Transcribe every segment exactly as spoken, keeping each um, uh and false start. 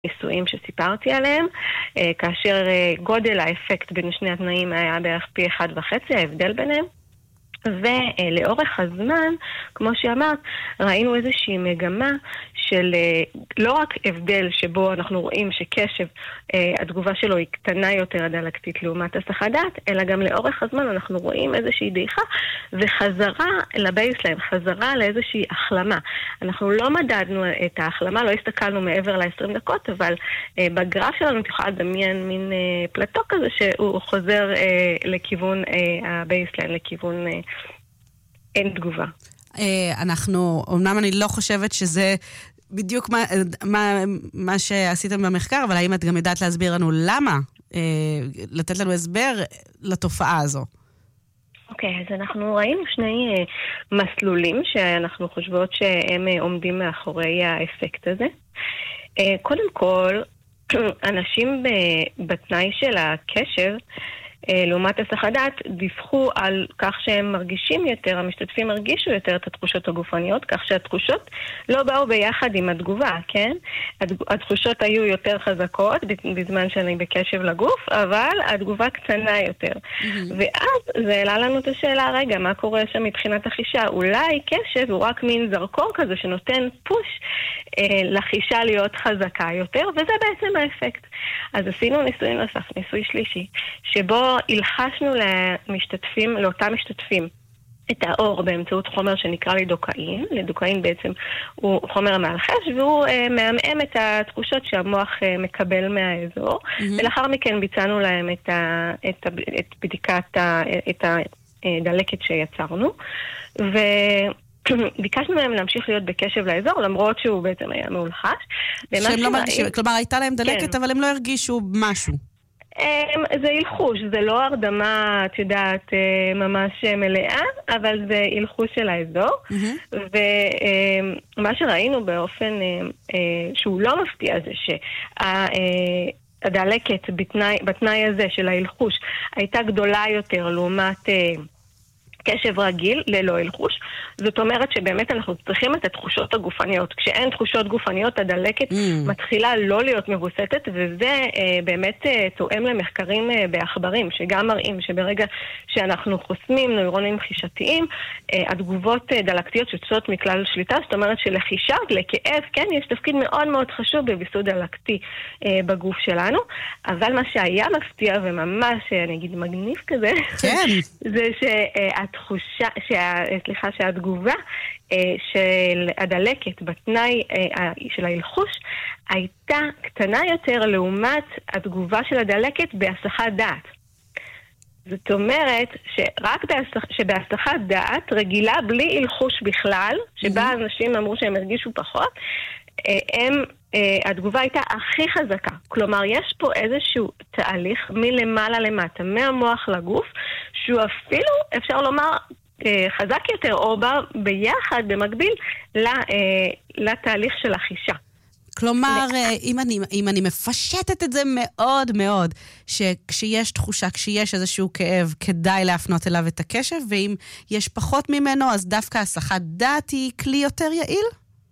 ניסויים שסיפרתי עליהם, כאשר גודל האפקט בין שני התנאים היה בערך פי אחד וחצי, ההבדל ביניהם. ולאורך הזמן, כמו שאמרת, ראינו איזושהי מגמה של לא רק הבדל שבו אנחנו רואים שקשב, התגובה שלו היא קטנה יותר הדלקתית לעומת הסחת דעת, אלא גם לאורך הזמן אנחנו רואים איזושהי דעיכה וחזרה לבייסליין, חזרה לאיזושהי החלמה. אנחנו לא מדדנו את ההחלמה, לא הסתכלנו מעבר ל-עשרים דקות, אבל בגרף שלנו תוכל לדמיין מין פלטו כזה שהוא חוזר לכיוון הבייסליין, לכיוון אין תגובה. אנחנו, אמנם אני לא חושבת שזה בדיוק מה, מה, מה שעשיתם במחקר, אבל האם את גם יודעת להסביר לנו למה? לתת לנו הסבר לתופעה הזו. אוקיי, אז אנחנו ראינו שני מסלולים שאנחנו חושבות שהם עומדים מאחורי האפקט הזה. קודם כל, אנשים בתנאי של הקשב, לעומת הסחת דעת, דיווחו על כך שהם מרגישים יותר, המשתתפים הרגישו יותר את התחושות הגופניות, כך שהתחושות לא באו ביחד עם התגובה, כן? התחושות היו יותר חזקות בזמן שאני בקשב לגוף, אבל התגובה קטנה יותר. Mm-hmm. ואז זה העלה לנו את השאלה, רגע, מה קורה שם מבחינת החישה? אולי קשב הוא רק מין זרקור כזה שנותן פוש אה, לחישה להיות חזקה יותר, וזה בעצם האפקט. אז עשינו ניסוי נוסף, ניסוי שלישי, שבו הלחשנו למשתתפים, לאותם משתתפים, את האור באמצעות חומר שנקרא לידוקאין. לידוקאין בעצם הוא חומר המלחש, והוא אה, מאמם את התחושות שהמוח אה, מקבל מהאזור, mm-hmm. ולאחר מכן ביצענו להם את, ה, את, ה, את בדיקת ה, את הדלקת שיצרנו, וביקשנו מהם להמשיך להיות בקשב לאזור, למרות שהוא בעצם היה מאולחש. שהם לא מרגישים, כלומר הייתה להם דלקת, כן. אבל הם לא הרגישו משהו. זה הלחוש, זה לא הרדמה, את יודעת, ממש מלאה, אבל זה הלחוש של האזור. Mm-hmm. ומה שראינו באופן שהוא לא מפתיע זה שהדלקת בתנאי, בתנאי הזה של ההלחוש הייתה גדולה יותר לעומת קשב רגיל ללא הלחוש. זאת אומרת שבאמת אנחנו צריכים את התחושות הגופניות. כשאין תחושות גופניות, הדלקת mm. מתחילה לא להיות מבוסתת, וזה אה, באמת אה, תואם למחקרים אה, בעכברים, שגם מראים שברגע שאנחנו חוסמים נוירונים חישתיים, אה, התגובות אה, דלקתיות שיוצאות מכלל שליטה, זאת אומרת שלחישה, לכאב, כן, יש תפקיד מאוד מאוד חשוב בביסוד דלקתי אה, בגוף שלנו, אבל מה שהיה מפתיע וממש, אני אגיד, מגניב כזה, כן. זה שהתחושה, שה, סליחה, שהתגובה של הדלקת בתנאי של ההלחוש הייתה קטנה יותר לעומת התגובה של הדלקת בהסחת דעת. זאת אומרת שרק בהסח, שבהסחת דעת רגילה בלי הלחוש בכלל, שבה mm-hmm. אנשים אמרו שהם הרגישו פחות, הם, התגובה הייתה הכי חזקה. כלומר, יש פה איזשהו תהליך מלמעלה למטה, מהמוח לגוף, שהוא אפילו, אפשר לומר, חזק יותר, או בא ביחד, במקביל, לתהליך של החישה. כלומר, אם אני, אם אני מפשטת את זה מאוד מאוד, שכשיש תחושה, כשיש איזשהו כאב, כדאי להפנות אליו את הקשב, ואם יש פחות ממנו, אז דווקא הסחת דעת היא כלי יותר יעיל?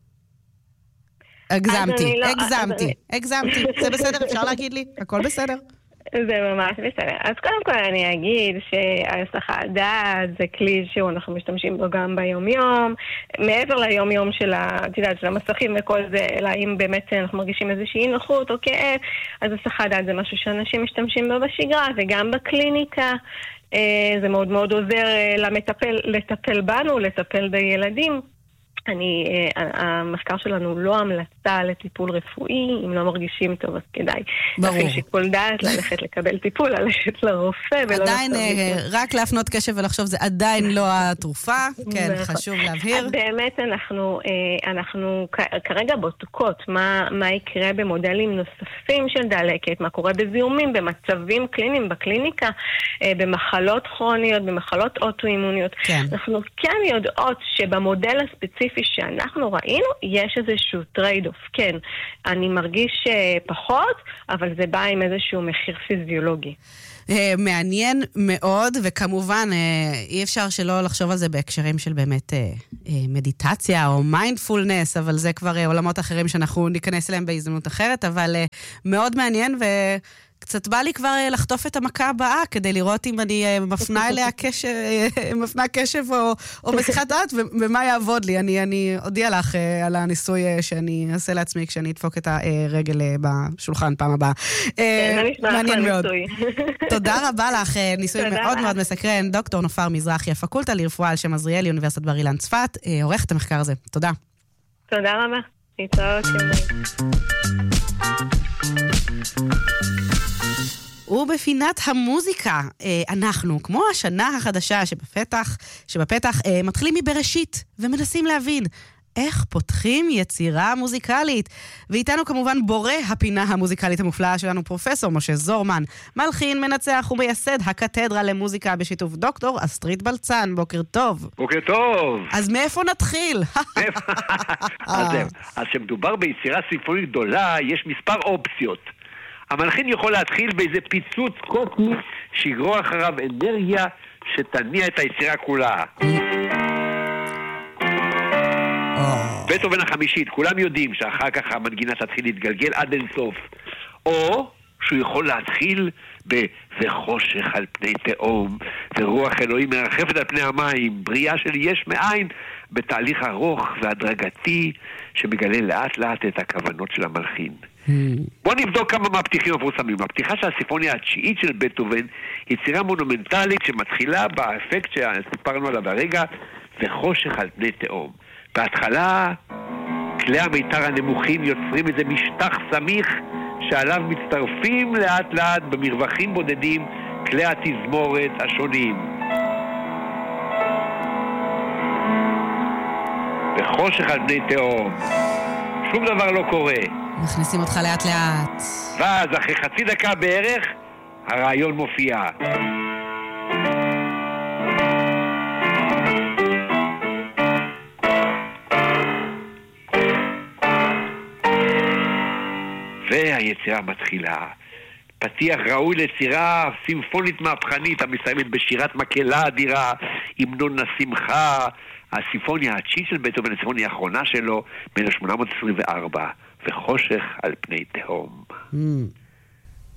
הגזמתי, הגזמתי, הגזמתי. זה בסדר, אפשר להגיד לי? הכל בסדר. זה ממש בסדר. אז קודם כל אני אגיד שהסחת דעת זה כלי שאנחנו משתמשים בו גם ביום-יום, מעבר ליום-יום של, של המסכים וכל זה, אלא אם באמת אנחנו מרגישים איזושהי נוחות או כאב, אז הסחת דעת זה משהו שאנשים משתמשים בו בשגרה, וגם בקליניקה זה מאוד מאוד עוזר למטפל, לטפל בנו, לטפל בילדים. אני, המחקר שלנו לא המלצה לטיפול רפואי, אם לא מרגישים טוב אז כדאי. ברור. שיקול דעת, ללכת לקבל טיפול, ללכת לרופא. עדיין, רק להפנות קשב ולחשוב, זה עדיין לא התרופה, כן, חשוב להבהיר. באמת אנחנו, אנחנו כרגע בודקות מה יקרה במודלים נוספים של דלקת, מה קורה בזיהומים, במצבים קליניים, בקליניקה, במחלות כרוניות, במחלות אוטואימוניות. אנחנו כן יודעות שבמודל הספציפי כפי שאנחנו ראינו, יש איזשהו טרייד אוף. כן, אני מרגיש פחות, אבל זה בא עם איזשהו מחיר פיזיולוגי. מעניין מאוד, וכמובן אי אפשר שלא לחשוב על זה בהקשרים של באמת מדיטציה או מיינדפולנס, אבל זה כבר עולמות אחרים שאנחנו ניכנס אליהם בהזדמנות אחרת, אבל מאוד מעניין וקצת בא לי כבר לחטוף את המכה הבאה, כדי לראות אם אני מפנה אליה קשב, מפנה קשב או, או משיחת דעת, ומה יעבוד לי. אני, אני אודיע לך על הניסוי שאני אעשה לעצמי כשאני אדפוק את הרגל בשולחן פעם הבאה. מעניין מאוד. תודה רבה לך, ניסוי מאוד מאוד מסקרן. דוקטור נופר מזרחי, הפקולטה לרפואה על שם עזריאלי, אוניברסיטת בר אילן צפת, עורך את המחקר הזה. תודה. תודה רבה. להתראות יומיים. ובפינת המוזיקה, אנחנו, כמו השנה החדשה שבפתח, שבפתח מתחילים מבראשית ומנסים להבין איך פותחים יצירה מוזיקלית. ואיתנו כמובן בורא הפינה המוזיקלית המופלאה שלנו, פרופסור משה זורמן, מלחין, מנצח ומייסד הקתדרה למוזיקה בשיתוף דוקטור אסטרית בלצן. בוקר טוב. בוקר טוב. אז מאיפה נתחיל? אז כשמדובר ביצירה סימפונית גדולה, יש מספר אופציות. המלחין יכול להתחיל באיזה פיצוץ קוסמי שיגרור אחריו אנרגיה שתניע את היצירה כולה. בטהובן החמישית, כולם יודעים שאחר כך המנגינה תתחיל להתגלגל עד אין סוף. או שהוא יכול להתחיל ב"וחושך על פני תהום, ורוח אלוהים מרחפת על פני המים", בריאה של יש מאין, בתהליך ארוך והדרגתי שמגלה לאט לאט את הכוונות של המלחין. בואו נבדוק כמה מהפתיחים המפורסמים. הפתיחה של הסימפוניה התשיעית של בטהובן, יצירה מונומנטלית שמתחילה באפקט שסיפרנו עליו הרגע, "וחושך על פני תהום". בהתחלה, כלי המיתר הנמוכים יוצרים איזה משטח סמיך שעליו מצטרפים לאט לאט במרווחים בודדים כלי התזמורת השונים. וחושך על פני תהום. שום דבר לא קורה. מכניסים אותך לאט לאט. ואז אחרי חצי דקה בערך, הרעיון מופיע. והיצירה מתחילה. פתיח ראוי ליצירה סימפונית מהפכנית המסיימת בשירת מקהלה אדירה, המנון השמחה. הסימפוניה התשיעית של בטהובן, הסימפוניה האחרונה שלו, ב-אלף שמונה מאות עשרים וארבע, "וחושך על פני תהום". Mm.